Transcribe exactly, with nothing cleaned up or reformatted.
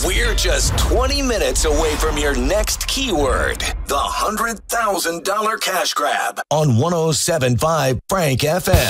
We're just twenty minutes away from your next keyword. The one hundred thousand dollars cash grab on one oh seven point five Frank F M.